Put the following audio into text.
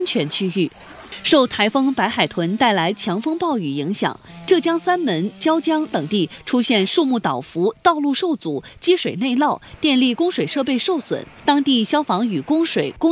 全区域。受台风白海豚带来强风暴雨影响，浙江三门、椒江等地出现树木倒伏、道路受阻、积水内涝、电力供水设备受损，当地消防与供水